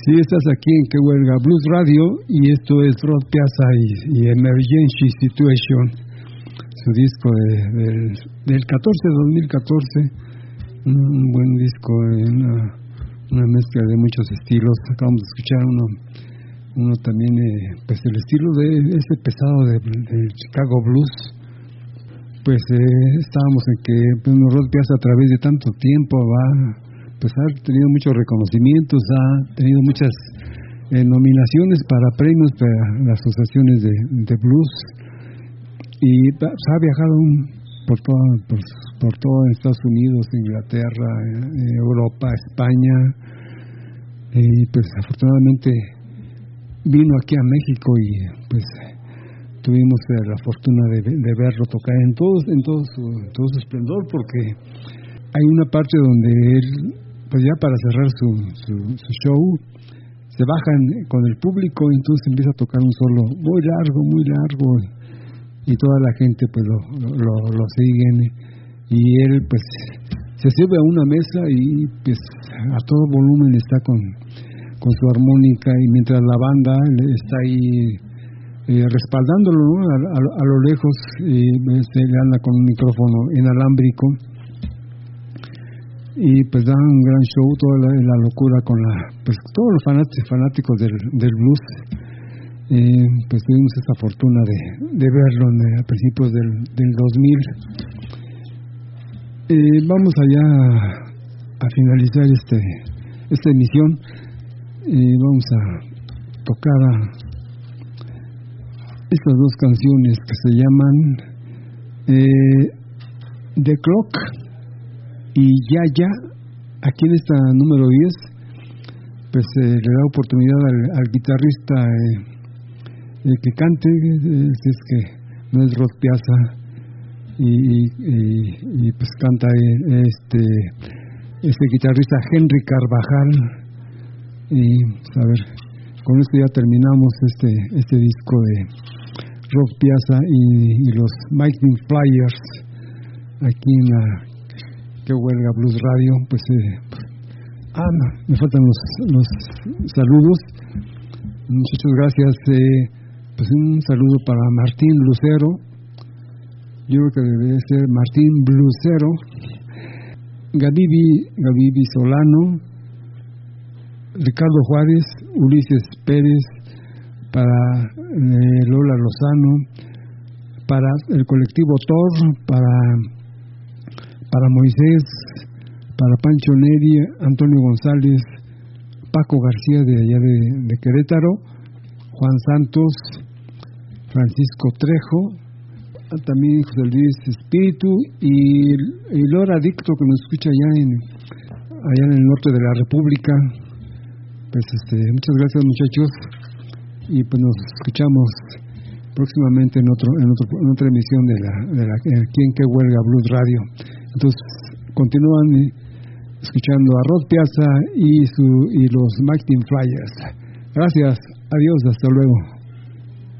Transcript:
Sí, estás aquí en Que Huelga Blues Radio y esto es Rod Piazza y Emergency Situation, su disco del 2014, un buen disco, una mezcla de muchos estilos. Acabamos de escuchar uno también, pues el estilo de ese pesado del Chicago Blues. Pues estábamos en que Rod Piazza, a través de tanto tiempo, ha tenido muchos reconocimientos, ha tenido muchas nominaciones para premios para las asociaciones de blues, y ha viajado por todo Estados Unidos, Inglaterra, Europa, España, y pues afortunadamente vino aquí a México y pues tuvimos la fortuna de verlo tocar en todo su esplendor, porque hay una parte donde él, pues ya para cerrar su show, se bajan con el público y entonces empieza a tocar un solo muy largo, y toda la gente pues lo siguen, y él pues se sube a una mesa y pues a todo volumen está con su armónica, y mientras la banda está ahí respaldándolo, ¿no? a lo lejos, y se le anda con un micrófono inalámbrico, y pues dan un gran show, toda la locura con pues todos los fanáticos del blues. Pues tuvimos esta fortuna de verlo a principios del 2000. Vamos allá a finalizar esta emisión, vamos a tocar estas dos canciones que se llaman The Clock y Ya. Aquí en esta número 10 pues le da oportunidad al guitarrista que cante, si es que no es Rod Piazza, y pues canta este guitarrista Henry Carvajal. Y a ver, con esto ya terminamos este disco de Rod Piazza y los Mighty Flyers aquí en la Que Huelga Blues Radio. Pues me faltan los saludos, muchachos, gracias. Pues un saludo para Martín Lucero, yo creo que debe ser Martín Blusero, Gabibi Solano, Ricardo Juárez, Ulises Pérez, para Lola Lozano, para el colectivo Thor, para Moisés, para Pancho Neri, Antonio González, Paco García de allá de Querétaro, Juan Santos, Francisco Trejo, también José Luis Espíritu y Lora Dicto, que nos escucha allá en el norte de la República. Pues muchas gracias, muchachos, y pues nos escuchamos próximamente en otra emisión de la aquí en Que Huelga Blues Radio. Entonces continúan escuchando a Rod Piazza y los Mighty Flyers. Gracias, adiós, hasta luego.